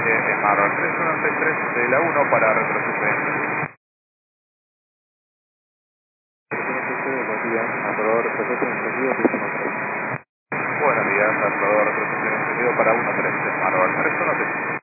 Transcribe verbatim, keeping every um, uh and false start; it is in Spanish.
Eh, Marlon tres uno seis tres de la uno para retroceso. Buen día, Salvador, retroceso encendido, pista tres. Buenos días, Salvador, retroceso encendido para uno trece, Marlon tres uno seis tres.